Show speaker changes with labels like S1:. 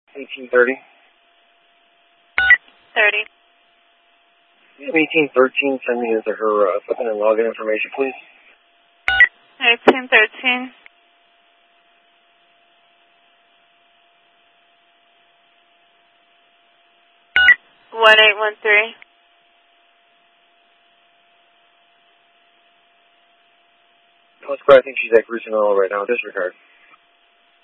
S1: 1830.
S2: 30.
S1: You have 1813 send me into her equipment and login information, please.
S2: 1813. One 813.
S1: Let's go. I think she's at Cruise and Oil right now. Disregard.